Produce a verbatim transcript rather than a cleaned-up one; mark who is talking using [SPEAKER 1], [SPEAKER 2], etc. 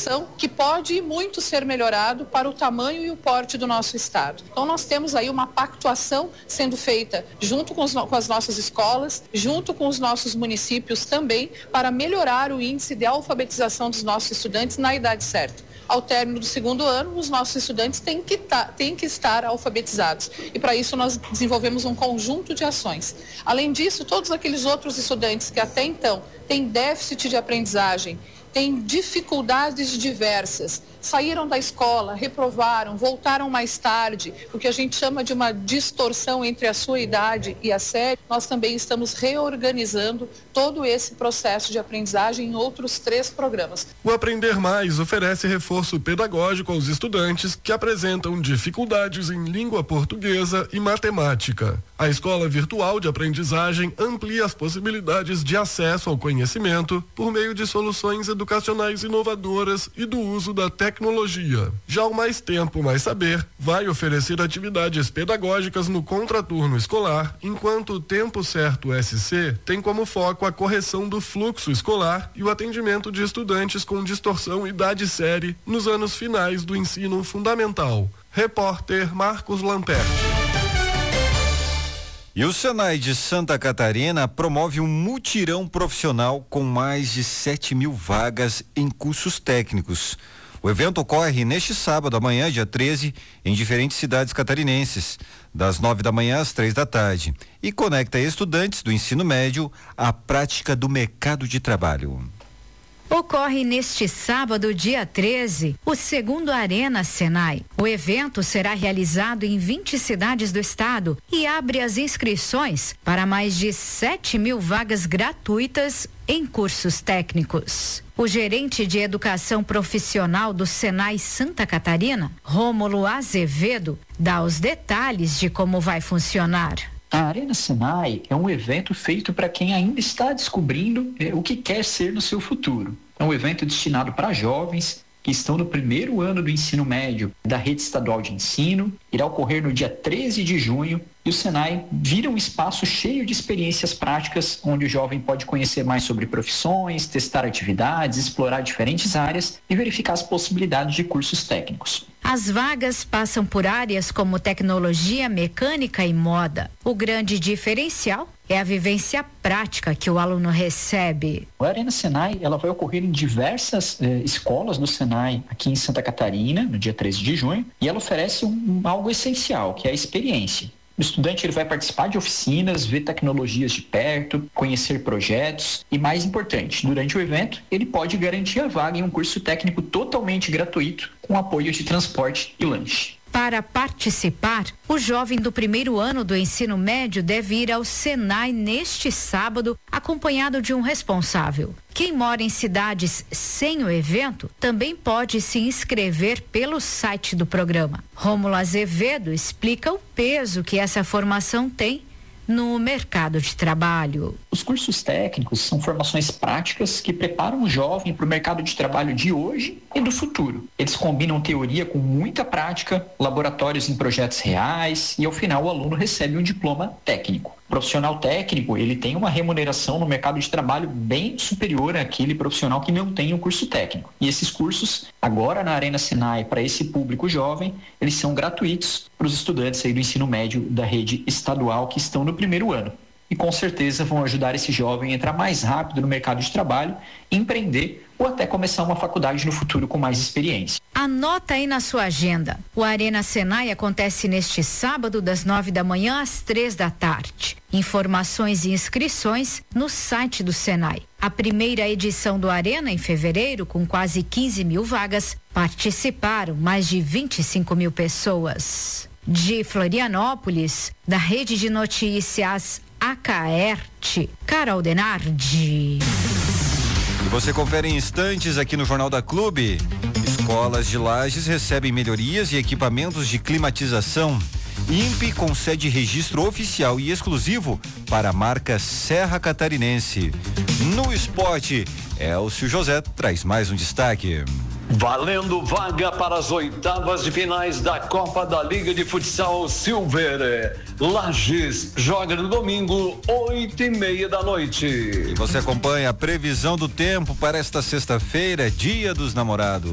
[SPEAKER 1] situação que pode e muito ser melhorado para o tamanho e o porte do nosso estado. Então nós temos aí uma pactuação sendo feita junto com, os, com as nossas escolas, junto com os nossos municípios também, para melhorar o índice de alfabetização dos nossos estudantes na idade certa. Ao término do segundo ano, os nossos estudantes têm que, ta, têm que estar alfabetizados. E para isso nós desenvolvemos um conjunto de ações. Além disso, todos aqueles outros estudantes que até então têm déficit de aprendizagem, têm dificuldades diversas, saíram da escola, reprovaram, voltaram mais tarde, o que a gente chama de uma distorção entre a sua idade e a série, nós também estamos reorganizando todo esse processo de aprendizagem em outros três programas.
[SPEAKER 2] O Aprender Mais oferece reforço pedagógico aos estudantes que apresentam dificuldades em língua portuguesa e matemática. A escola virtual de aprendizagem amplia as possibilidades de acesso ao conhecimento por meio de soluções educacionais inovadoras e do uso da tecnologia. Já o Mais Tempo, Mais Saber vai oferecer atividades pedagógicas no contraturno escolar, enquanto o Tempo Certo S C tem como foco a correção do fluxo escolar e o atendimento de estudantes com distorção idade-série nos anos finais do ensino fundamental. Repórter Marcos Lamperti.
[SPEAKER 3] E o Senai de Santa Catarina promove um mutirão profissional com mais de sete mil vagas em cursos técnicos. O evento ocorre neste sábado, amanhã, dia treze, em diferentes cidades catarinenses, das nove da manhã às três da tarde, e conecta estudantes do ensino médio à prática do mercado de trabalho.
[SPEAKER 4] Ocorre neste sábado, dia treze, o segundo Arena Senai. O evento será realizado em vinte cidades do estado e abre as inscrições para mais de sete mil vagas gratuitas em cursos técnicos. O gerente de educação profissional do Senai Santa Catarina, Rômulo Azevedo, dá os detalhes de como vai funcionar.
[SPEAKER 5] A Arena Senai é um evento feito para quem ainda está descobrindo eh, o que quer ser no seu futuro. É um evento destinado para jovens que estão no primeiro ano do ensino médio da rede estadual de ensino. Irá ocorrer no dia treze de junho e o Senai vira um espaço cheio de experiências práticas, onde o jovem pode conhecer mais sobre profissões, testar atividades, explorar diferentes áreas e verificar as possibilidades de cursos técnicos.
[SPEAKER 4] As vagas passam por áreas como tecnologia, mecânica e moda. O grande diferencial é a vivência prática que o aluno recebe.
[SPEAKER 5] A Arena Senai ela vai ocorrer em diversas eh, escolas do Senai aqui em Santa Catarina, no dia treze de junho, e ela oferece um, um, algo essencial, que é a experiência. O estudante ele vai participar de oficinas, ver tecnologias de perto, conhecer projetos e, mais importante, durante o evento, ele pode garantir a vaga em um curso técnico totalmente gratuito, com apoio de transporte e lanche.
[SPEAKER 4] Para participar, o jovem do primeiro ano do ensino médio deve ir ao Senai neste sábado, acompanhado de um responsável. Quem mora em cidades sem o evento também pode se inscrever pelo site do programa. Rômulo Azevedo explica o peso que essa formação tem no mercado de trabalho.
[SPEAKER 5] Os cursos técnicos são formações práticas que preparam o jovem para o mercado de trabalho de hoje e do futuro. Eles combinam teoria com muita prática, laboratórios em projetos reais e, ao final, o aluno recebe um diploma técnico. O profissional técnico, ele tem uma remuneração no mercado de trabalho bem superior àquele profissional que não tem um curso técnico. E esses cursos, agora na Arena Senai, para esse público jovem, eles são gratuitos para os estudantes aí do ensino médio da rede estadual que estão no primeiro ano. E com certeza vão ajudar esse jovem a entrar mais rápido no mercado de trabalho, empreender ou até começar uma faculdade no futuro com mais experiência.
[SPEAKER 4] Anota aí na sua agenda. O Arena Senai acontece neste sábado das nove da manhã às três da tarde. Informações e inscrições no site do Senai. A primeira edição do Arena, em fevereiro, com quase quinze mil vagas, participaram mais de vinte e cinco mil pessoas. De Florianópolis, da Rede de Notícias Acaerte, Carol Denardi.
[SPEAKER 3] E você confere em instantes aqui no Jornal da Clube. Escolas de Lages recebem melhorias e equipamentos de climatização. INPE concede registro oficial e exclusivo para a marca Serra Catarinense. No esporte, Elcio José traz mais um destaque.
[SPEAKER 6] Valendo vaga para as oitavas de finais da Copa da Liga de Futsal Silver. Lages joga no domingo, oito e meia da noite.
[SPEAKER 3] E você acompanha a previsão do tempo para esta sexta-feira, Dia dos Namorados.